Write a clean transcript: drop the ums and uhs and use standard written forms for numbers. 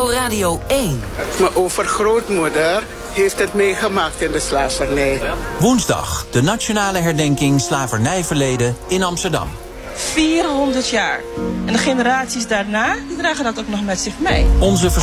NPO Radio 1. Mijn overgrootmoeder heeft het meegemaakt in de slavernij. Woensdag, de nationale herdenking slavernijverleden in Amsterdam. 400 jaar. En de generaties daarna, die dragen dat ook nog met zich mee. Onze